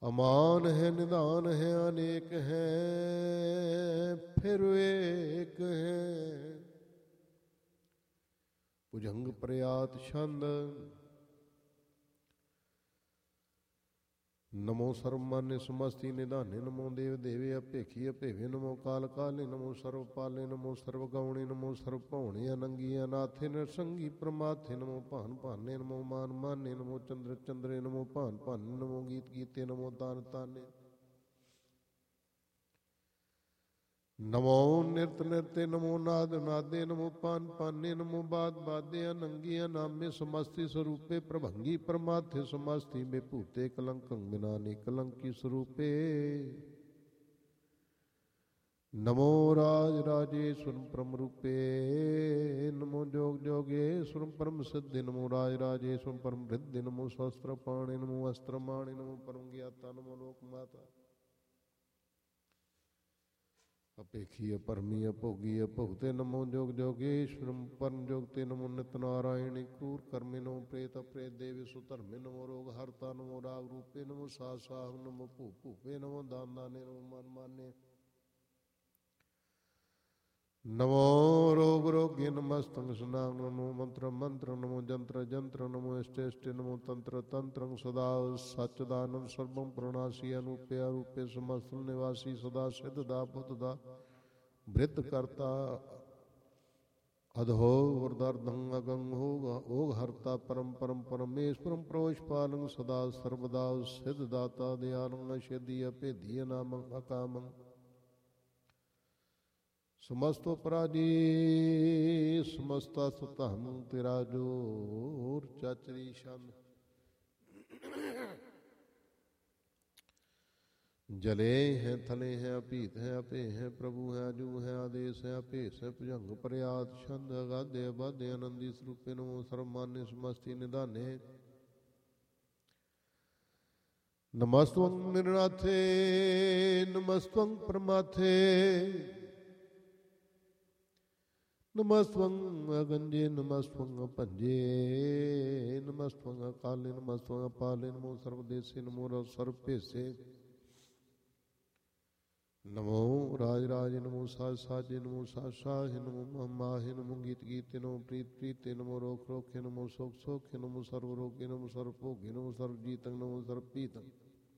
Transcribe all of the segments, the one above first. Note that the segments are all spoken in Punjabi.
ਅਮਾਨ ਹੈ ਨਿਧਾਨ ਹੈ ਅਨੇਕ ਹੈ ਫਿਰ ਏਕ ਹੈ। ਭੁਜੰਗ ਪ੍ਰਿਆਤ ਛੰਦ ਨਮੋ ਸਰਵਮਾਨਯ ਸਮਸਤੀ ਨਿਧਾਨੇ ਨਮੋ ਦੇਵ ਦੇਵੇ ਅਭੇਖੀ ਅਭੇਵੇ ਨਮੋ ਕਾਲ ਕਾਲੇ ਨਮੋ ਸਰਵ ਪਾਲੇ ਨਮੋ ਸਰਵ ਗਾਉਣੇ ਨਮੋ ਸਰਵ ਭਉਣੇ ਅਨੰਗੀ ਅਨਾਥੇ ਨਰਸੰਗੀ ਪ੍ਰਮਾਥੇ ਨਮੋ ਭਾਨ ਭਾਨੇ ਨਮੋ ਮਾਨ ਮਾਨੇ ਨਮੋ ਚੰਦਰ ਚੰਦਰੇ ਨਮੋ ਭਾਨ ਭਾਨੇ ਨਮੋ ਗੀਤ ਗੀਤੇ ਨਮੋ ਤਾਨ ਤਾਨੇ ਨਮੋ ਨਿਰਤ ਨਿਰਤੇ ਨਮੋ ਨਾਦ ਨਾਦੇ ਨਮੋ ਪਾਨ ਪਾਨੇ ਨਮੋ ਬਾਦ ਬਾਦੇ ਅਨੰਗੀ ਅਨਾਮੇ ਸਮਸਤੀ ਸਰੂਪੇ ਪ੍ਰਭੰਗੀ ਪ੍ਰਮਾਥੇ ਸਮਸਤੀ ਮੇ ਭੂਤੇ ਕਲੰਕੰ ਬਿਨਾਨੀ ਕਲੰਕੀ ਸਰੂਪੇ ਨਮੋ ਰਾਜ ਰਾਜੇਸ਼ਵਰੰ ਪਰਮ ਰੂਪੇ ਨਮੋ ਜੋਗ ਜੋਗੇਸ਼ਵਰੰ ਪਰਮ ਸਿੱਧੇ ਨਮੋ ਰਾਜ ਰਾਜੇਸ਼ਵਰੰ ਪਰਮ ਰਿੱਧੇ ਨਮੋ ਸ਼ਸਤਰ ਪਾਣੇ ਨਮੋ ਅਸਤਰ ਮਾਣੇ ਨਮੋ ਪਰਮ ਗਿਆਤਾ ਨਮੋ ਲੋਕ ਮਾਤਾ ਅਪੇਖੀ ਅਪਰਮੀ ਅਭੋਗੀ ਅਭੁਗਤੇ ਨਮੋ ਜੋਗ ਜੋਗੇਸ਼ਵਰੰ ਪਰਮ ਜੋਗਤੇ ਨਮੋ ਨਿਤ ਨਾਰਾਇਣੀ ਕੂਰ ਕਰਮੇ ਨਮੋ ਪ੍ਰੇਤ ਅਪ੍ਰੇਤ ਦੇਵੇ ਸੁਧਰਮੇ ਨਮੋ ਰੋਗ ਹਰਤਾ ਨਮੋ ਰਾਗ ਰੂਪੇ ਨਮੋ ਸਾਹ ਸਾਹ ਨਮੋ ਭੂ ਭੂਪੇ ਨਮੋ ਦਾਨ ਦਾਨੇ ਨਮੋ ਮਨ ਮਾਨੇ ਨਮੋ ਰੋਗ ਰੋਗੇ ਨਮਸਤੰ ਸੁਨਾਗ ਨਮੋ ਮੰਤਰ ਮੰਤਰ ਨਮੋ ਜੰਤਰ ਜੰਤਰ ਨਮੋ ਇਸ਼ਟ ਇਸ਼ਟ ਨਮੋ ਤੰਤਰ ਤੰਤਰੰ ਸਦਾ ਸਚਦਾਨੰਦ ਸਰਬੰ ਪ੍ਰਣਾਸੀ ਅਨੂਪੇ ਅਰੂਪੇ ਸਮਸਤੰ ਨਿਵਾਸੀ ਸਦਾ ਸਿੱਧ ਦਾ ਬੁੱਧ ਦਾ ਬ੍ਰਿਤ ਕਰਤਾ ਅਧੋ ਵਰਦਰਧੰ ਅਗੰ ਹੋਗਾ ਓਗ ਹਰਤਾ ਪਰਮ ਪਰਮ ਪਰਮੇਸ਼ਵਰੰ ਪ੍ਰੋਸ਼ ਪਾਲੰ ਸਦਾ ਸਰਬਦਾ ਸਿੱਧ ਦਾਤਾ ਦਿਆਲੰ ਅਛੇਦੀ ਅਭੇਦੀ ਅਨਾਮੰ ਅਕਾਮੰ ਸਮਸਤੋ ਪਰਾਜੀ ਸਮਸਤਾ ਸੁਤਹੰ ਤੇਰਾ ਜੋਰ ਚਾਚਰੀ ਛੰਦ ਜਲੇ ਹੈ ਥਲੇ ਹੈ ਅਭੀਤ ਹੈ ਅਭੇ ਹੈ ਪ੍ਰਭੂ ਹੈ ਅਜੂ ਹੈ ਆਦੇਸ਼ ਹੈ ਅਭੇਸ ਹੈ ਭੁਜੰਗ ਪ੍ਰਿਆਤ ਛੰਦ ਅਗਾਧੇ ਅਬਾਧੇ ਆਨੰਦੀ ਸਰੂਪੇ ਨਮੋ ਸਰਵਮਾਨਯ ਸਮਸਤੀ ਨਿਧਾਨੇ ਨਮਸਤਵੰ ਨਿਰਨਾਥੇ ਨਮਸਤਵੰ ਪਰਮਾਥੇ ਨਮਸਤਵੰ ਅਗੰਜੇ ਨਮਸਤਵੰ ਅਭੰਜੇ ਨਮਸਤਵੰ ਅਕਾਲੇ ਨਮਸਤਵੰ ਅਪਾਲੇ ਨਮੋ ਸਰਵਦੇਸੇ ਨਮੋ ਸਰਵ ਭੇਸੇ ਨਮੋ ਰਾਜ ਰਾਜੇ ਨਮੋ ਸਾਜ ਸਾਜੇ ਨਮੋ ਸਾਜ ਸਾਹੇ ਨਮੋ ਮਹਾਮਾਹੇ ਨਮੋ ਗੀਤ ਗੀਤੇ ਨਮੋ ਪ੍ਰੀਤ ਪ੍ਰੀਤੇ ਨਮੋ ਰੋਖ ਰੋਖੇ ਨਮੋ ਸੋਖ ਸੋਖੇ ਨਮੋ ਸਰਵ ਰੋਗੇ ਨਮੋ ਸਰਵ ਭੋਗੇ ਨਮੋ ਸਰਵ ਜੀਤੰ ਨਮੋ ਸਰਵ ਪੀਤੰ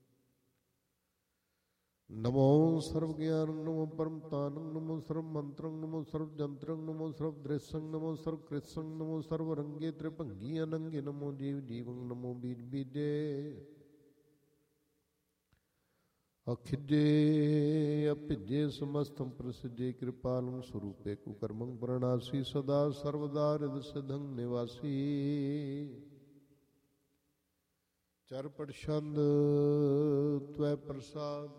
ਨਮੋ ਸਰਵ ਗਿਆਨੰ ਨਮੋ ਪਰਮ ਤਾਨੰ ਨਮੋ ਸਰਵ ਮੰਤਰੰ ਨਮੋ ਸਰਵ ਜੰਤਰੰ ਨਮੋ ਸਰਵ ਦ੍ਰਿਸ਼ੰ ਨਮੋ ਸਰਵ ਕ੍ਰਿਸ਼ੰ ਨਮੋ ਸਰਵ ਰੰਗੇ ਤ੍ਰਿਭੰਗੀ ਅਨੰਗੇ ਨਮੋ ਜੀਵ ਜੀਵੰ ਨਮੋ ਬੀਜ ਬੀਜੇ ਅਖਿਜੇ ਅਭਿਜੇ ਸਮਸਤੰ ਪ੍ਰਸਿਜੇ ਕਿਰਪਾਲੰ ਸਰੂਪੇ ਕੁਕਰਮੰ ਪ੍ਰਣਾਸੀ ਸਦਾ ਸਰਵਦਾ ਰਿਦ ਸਿਧੰ ਨਿਵਾਸੀ ਚਰਪਟ ਛੰਦ ਤਵੈ ਪ੍ਰਸਾਦ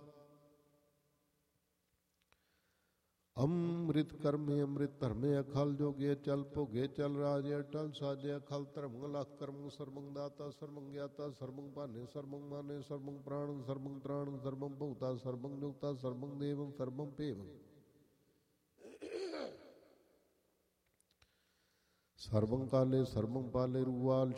ਅੰਮ੍ਰਿਤ ਕਰਮੇ ਅੰਮ੍ਰਿਤ ਧਰਮੇ ਅਖਲ ਜੋਗੇ ਚਲ ਭੋਗੇ ਚਲ ਰਾਜੇ ਅਟਲ ਸਾਜੇ ਅਖਲ ਧਰਮ ਲਖ ਕਰਮ ਸਰਬੰ ਦਾਤਾ ਸਰਬੰ ਗਿਆਤਾ ਸਰਬੰ ਭਾਨੇ ਸਰਬੰ ਮਾਨੇ ਸਰਬੰ ਪ੍ਰਾਣੰ ਸਰਬੰ ਤ੍ਰਾਣੰ ਸਰਬੰ ਭੂਤਾ ਸਰਬੰ ਜੁਗਤਾ ਸਰਬੰ ਦੇਵੰ ਸਰਬੰ ਭੇਵੰ ਸਰਬੰ ਕਾਲੇ ਸਰਬੰ ਪਾਲੇ ਰੂਵਾਲ